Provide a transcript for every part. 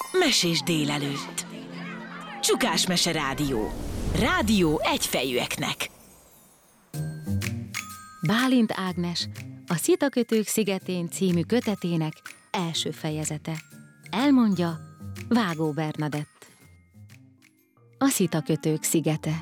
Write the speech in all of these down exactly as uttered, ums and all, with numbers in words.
Mesés délelőtt. Csukás Mese Rádió. Rádió egyfejűeknek. Bálint Ágnes, a Szitakötők szigetén című kötetének első fejezete. Elmondja Vágó Bernadett. A Szitakötők szigete.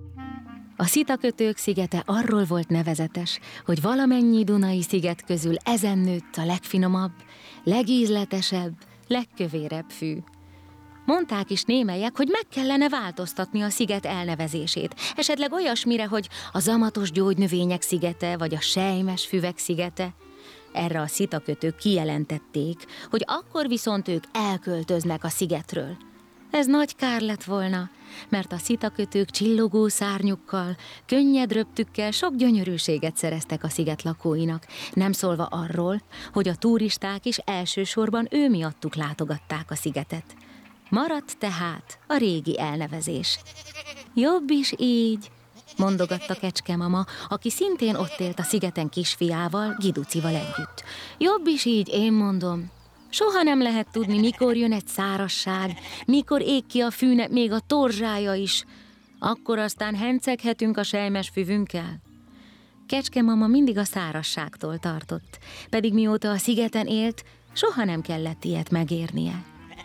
A Szitakötők szigete arról volt nevezetes, hogy valamennyi dunai sziget közül ezen nőtt a legfinomabb, legízletesebb, legkövérebb fű. Mondták is némelyek, hogy meg kellene változtatni a sziget elnevezését, esetleg olyasmire, hogy a zamatos gyógynövények szigete, vagy a selymes füvek szigete. Erre a szitakötők kijelentették, hogy akkor viszont ők elköltöznek a szigetről. Ez nagy kár lett volna, mert a szitakötők csillogó szárnyukkal, könnyed röptükkel sok gyönyörűséget szereztek a sziget lakóinak, nem szólva arról, hogy a turisták is elsősorban ő miattuk látogatták a szigetet. Maradt tehát a régi elnevezés. Jobb is így, mondogatta Kecskemama, aki szintén ott élt a szigeten kisfiával, Giducival együtt. Jobb is így, én mondom. Soha nem lehet tudni, mikor jön egy szárazság, mikor ég ki a fűnek még a torzsája is. Akkor aztán henceghetünk a selymes füvünkkel. Kecskemama mindig a szárazságtól tartott, pedig mióta a szigeten élt, soha nem kellett ilyet megérnie.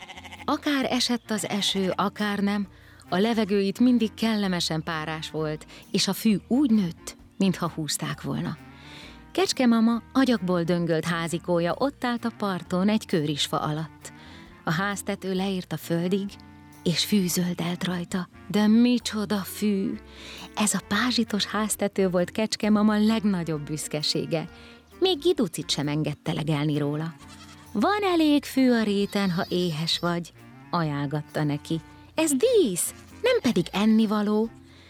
Akár esett az eső, akár nem, a levegő itt mindig kellemesen párás volt, és a fű úgy nőtt, mintha húzták volna. Kecskemama agyagból döngölt házikója ott állt a parton egy kőrisfa alatt. A háztető leért a földig, és fű zöldelt rajta. De micsoda fű! Ez a pázsitos háztető volt Kecskemama legnagyobb büszkesége. Még Giducit sem engedte legelni róla. Van elég fű a réten, ha éhes vagy, ajánlgatta neki. Ez dísz, nem pedig ennivaló.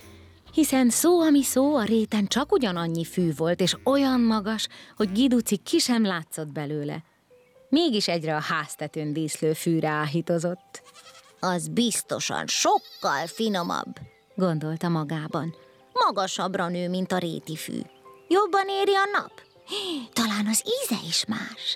Hiszen szó, ami szó, a réten csak ugyanannyi fű volt, és olyan magas, hogy Giduci ki sem látszott belőle. Mégis egyre a háztetőn díszlő fűre áhítozott. Az biztosan sokkal finomabb, gondolta magában. Magasabbra nő, mint a réti fű. Jobban éri a nap. Talán az íze is más.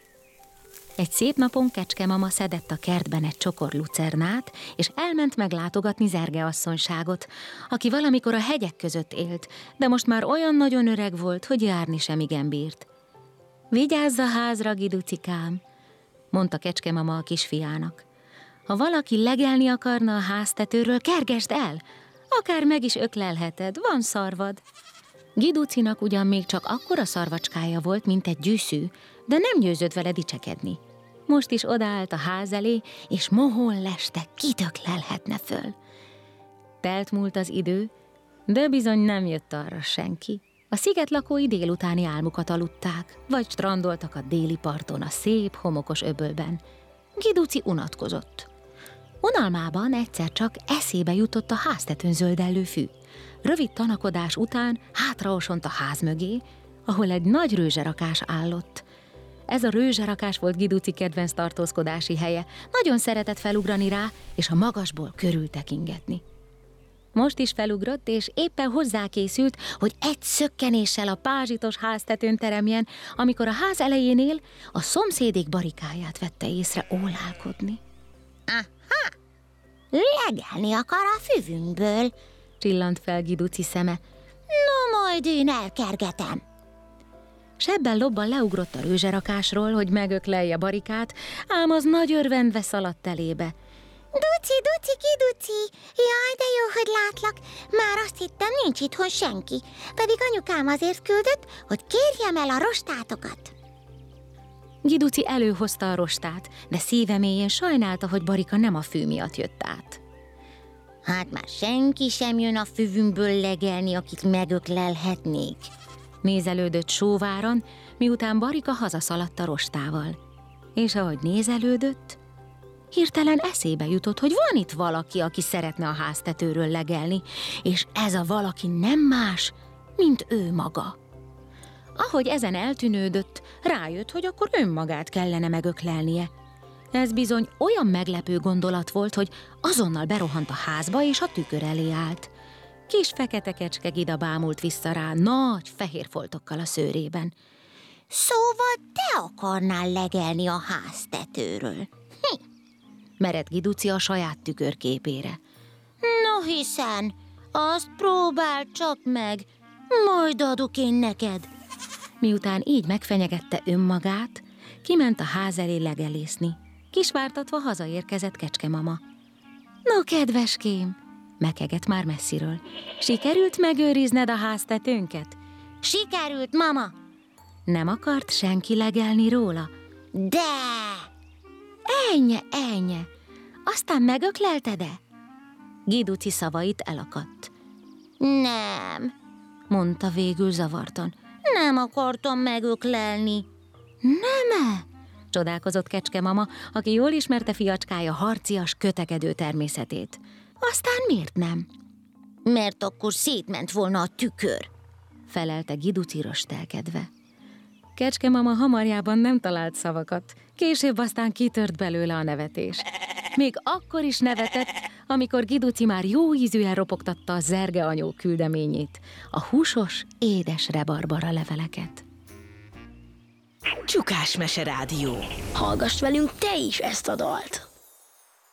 Egy szép napon Kecskemama szedett a kertben egy csokor lucernát, és elment meglátogatni Zerge asszonyságot, aki valamikor a hegyek között élt, de most már olyan nagyon öreg volt, hogy járni sem igen bírt. Vigyázz a házra, Giducikám, mondta Kecskemama a kisfiának. Ha valaki legelni akarna a háztetőről, kergesd el, akár meg is öklelheted, van szarvad. Giducinak ugyan még csak akkora szarvacskája volt, mint egy gyűszű, de nem győzött vele dicsekedni. Most is odaállt a ház elé, és mohón leste, kitöklelhetne föl. Telt múlt az idő, de bizony nem jött arra senki. A sziget lakói délutáni álmukat aludták, vagy strandoltak a déli parton a szép, homokos öbölben. Giduci unatkozott. Unalmában egyszer csak eszébe jutott a háztetőn zöldellő fű. Rövid tanakodás után hátraosont a ház mögé, ahol egy nagy rőzserakás állott. Ez a rőzserakás volt Giduci kedvenc tartózkodási helye, nagyon szeretett felugrani rá, és a magasból körültekingetni. Most is felugrott, és éppen hozzákészült, hogy egy szökkenéssel a pázsitos háztetőn teremjen, amikor a ház elejénél a szomszédék barikáját vette észre ólálkodni. Aha! Legelni akar a füvünkből, csillant fel Giduci szeme. No, majd én elkergetem. Sebben lobban leugrott a rőzserakásról, hogy megöklelje barikát, ám az nagy örvendve szaladt elébe. Duci, Duci, Giduci, jaj, de jó, hogy látlak. Már azt hittem, nincs itthon senki, pedig anyukám azért küldött, hogy kérjem el a rostátokat. Giduci előhozta a rostát, de szíve mélyén sajnálta, hogy barika nem a fű miatt jött át. Hát már senki sem jön a füvünkből legelni, akit megöklelhetnék. Nézelődött sóváron, miután barika hazaszaladt a rostával. És ahogy nézelődött, hirtelen eszébe jutott, hogy van itt valaki, aki szeretne a háztetőről legelni, és ez a valaki nem más, mint ő maga. Ahogy ezen eltűnődött, rájött, hogy akkor önmagát kellene megöklelnie. Ez bizony olyan meglepő gondolat volt, hogy azonnal berohant a házba, és a tükör elé állt. Kis fekete kecske Gida bámult vissza rá, nagy fehér foltokkal a szőrében. Szóval te akarnál legelni a háztetőről? Hm. merett Giduci a saját tükörképére. No hiszen, azt próbáld csak meg, majd adok én neked. Miután így megfenyegette önmagát, kiment a ház elé legelészni. Kisvártatva hazaérkezett kecskemama. No, kedveském, mekegett már messziről. Sikerült megőrizned a háztetőnket? Sikerült, mama! Nem akart senki legelni róla? De! Ennye, ennye! Aztán megöklelted-e? Giduci szavait elakadt. Nem, Mondta végül zavartan. nem akartam megöklelni. Nem-e? Csodálkozott kecskemama, aki jól ismerte fiacskája harcias, kötekedő természetét. Aztán miért nem? Mert akkor szétment volna a tükör. Felelte Giduci röstelkedve. Kecskemama hamarjában nem talált szavakat, később aztán kitört belőle a nevetés. Még akkor is nevetett, amikor Giduci már jó ízűen ropogtatta a Zerge anyó küldeményét, a húsos, édes rebarbara leveleket. Csukás Mese Rádió. Hallgass velünk te is ezt a dalt!